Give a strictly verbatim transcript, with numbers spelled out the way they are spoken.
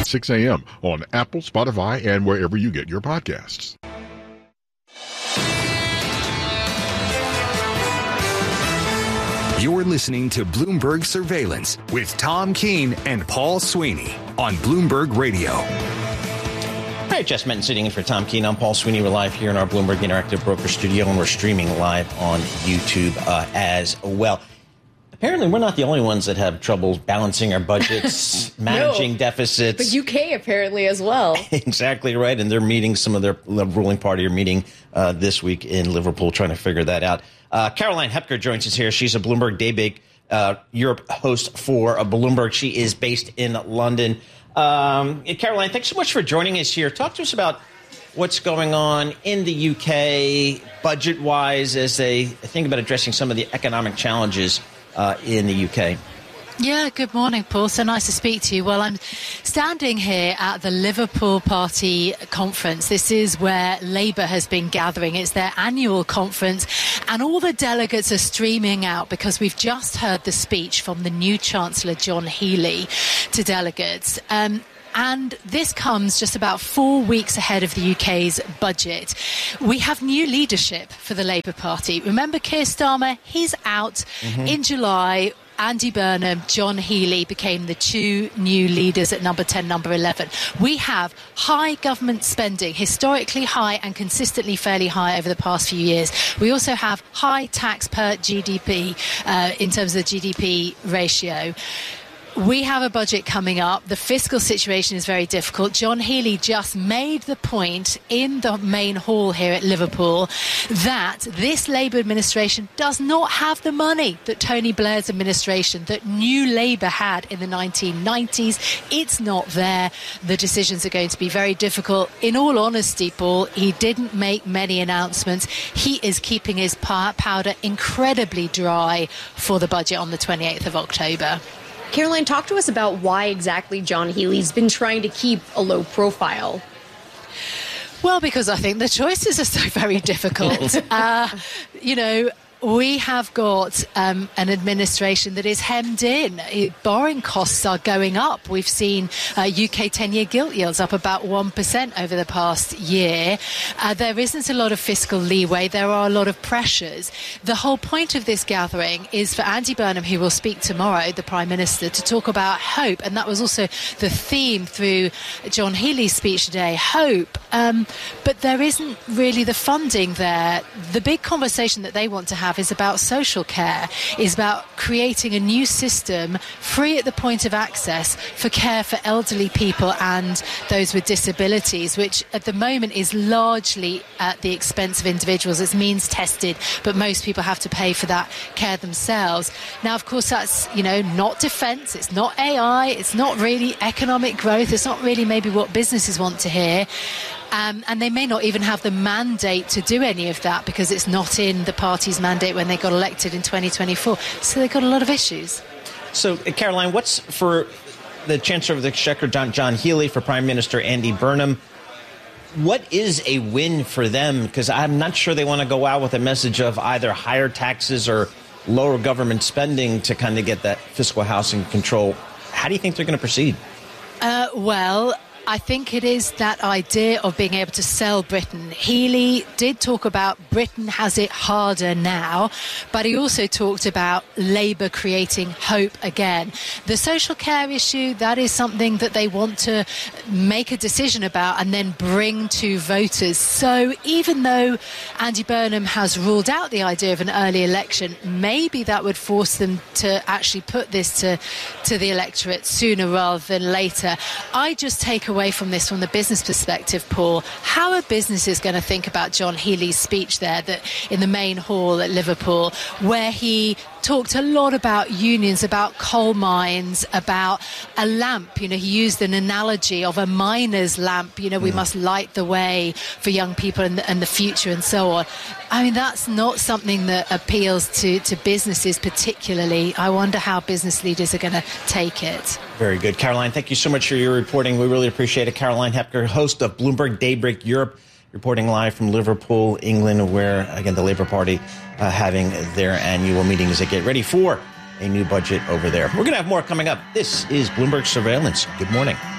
six a.m. on Apple, Spotify, and wherever you get your podcasts. You're listening to Bloomberg Surveillance with Tom Keene and Paul Sweeney on Bloomberg Radio. All right, Jess Menton sitting in for Tom Keene. I'm Paul Sweeney. We're live here in our Bloomberg Interactive Broker Studio, and we're streaming live on YouTube uh, as well. Apparently, we're not the only ones that have trouble balancing our budgets, managing no, deficits. The U K apparently as well. Exactly right. And they're meeting, some of their ruling party are meeting uh, this week in Liverpool, trying to figure that out. Uh, Caroline Hepker joins us here. She's a Bloomberg Daybreak uh, Europe host for uh, Bloomberg. She is based in London. Um, Caroline, thanks so much for joining us here. Talk to us about what's going on in the U K budget-wise as they think about addressing some of the economic challenges uh, in the U K. Yeah, good morning, Paul. So nice to speak to you. Well, I'm standing here at the Liverpool Party Conference. This is where Labour has been gathering. It's their annual conference, and all the delegates are streaming out because we've just heard the speech from the new Chancellor, John Healey, to delegates. Um, And this comes just about four weeks ahead of the U K's budget. We have new leadership for the Labour Party. Remember Keir Starmer? He's out mm-hmm. in July. Andy Burnham, John Healey became the two new leaders at number ten, number eleven. We have high government spending, historically high and consistently fairly high over the past few years. We also have high tax per G D P uh, in terms of the G D P ratio. We have a budget coming up. The fiscal situation is very difficult. John Healey just made the point in the main hall here at Liverpool that this Labour administration does not have the money that Tony Blair's administration, that New Labour had in the nineteen nineties. It's not there. The decisions are going to be very difficult. In all honesty, Paul, he didn't make many announcements. He is keeping his powder incredibly dry for the budget on the twenty-eighth of October. Caroline, talk to us about why exactly John Healey's been trying to keep a low profile. Well, because I think the choices are so very difficult. uh, you know, we have got um, an administration that is hemmed in. It, borrowing costs are going up. We've seen uh, U K ten-year gilt yields up about one percent over the past year. Uh, there isn't a lot of fiscal leeway. There are a lot of pressures. The whole point of this gathering is for Andy Burnham, who will speak tomorrow, the Prime Minister, to talk about hope. And that was also the theme through John Healey's speech today, hope. Um, but there isn't really the funding there. The big conversation that they want to have is about social care, is about creating a new system free at the point of access for care for elderly people and those with disabilities, which at the moment is largely at the expense of individuals. It's means tested, but most people have to pay for that care themselves. Now, of course, that's, you know, not defence, it's not A I, it's not really economic growth, it's not really maybe what businesses want to hear. Um, and they may not even have the mandate to do any of that because it's not in the party's mandate when they got elected in twenty twenty-four. So they've got a lot of issues. So, Caroline, what's for the Chancellor of the Exchequer, John, John Healey, for Prime Minister Andy Burnham, what is a win for them? Because I'm not sure they want to go out with a message of either higher taxes or lower government spending to kind of get that fiscal house in control. How do you think they're going to proceed? Uh, well... I think it is that idea of being able to sell Britain. Healey did talk about Britain has it harder now, but he also talked about Labour creating hope again. The social care issue, that is something that they want to make a decision about and then bring to voters. So even though Andy Burnham has ruled out the idea of an early election, maybe that would force them to actually put this to, to the electorate sooner rather than later. I just take away away from this from the business perspective, Paul. How are businesses going to think about John Healey's speech there that in the main hall at Liverpool, where he talked a lot about unions, about coal mines, about a lamp? You know, he used an analogy of a miner's lamp. You know, we mm. must light the way for young people and the, and the future and so on. I mean, that's not something that appeals to, to businesses particularly. I wonder how business leaders are going to take it. Very good. Caroline, thank you so much for your reporting. We really appreciate it. Caroline Hepker, host of Bloomberg Daybreak Europe, reporting live from Liverpool, England, where, again, the Labour Party uh, having their annual meeting as they get ready for a new budget over there. We're going to have more coming up. This is Bloomberg Surveillance. Good morning.